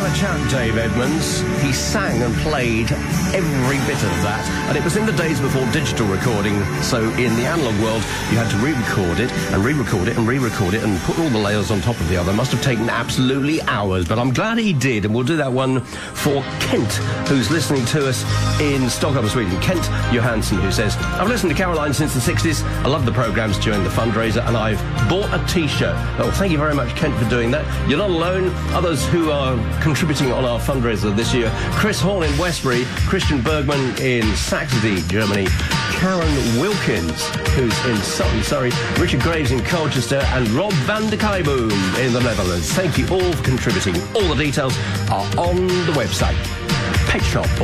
a chap, Dave Edmonds. He sang and played every bit of that, and it was in the days before digital recording, so in the analogue world you had to re-record it and re-record it and re-record it and put all the layers on top of the other. Must have taken absolutely hours, but I'm glad he did, and we'll do that one for Kent, who's listening to us in Stockholm, Sweden. Kent Johansson, who says, I've listened to Caroline since the 60s. I love the programmes during the fundraiser, and I've bought a T-shirt. Oh, thank you very much, Kent, for doing that. You're not alone. Others who are contributing on our fundraiser this year: Chris Horn in Westbury, Christian Bergman in Saxony, Germany, Karen Wilkins, who's in Sutton, Surrey, Richard Graves in Colchester, and Rob van der Kaiboom in the Netherlands. Thank you all for contributing. All the details are on the website. Pet Shop.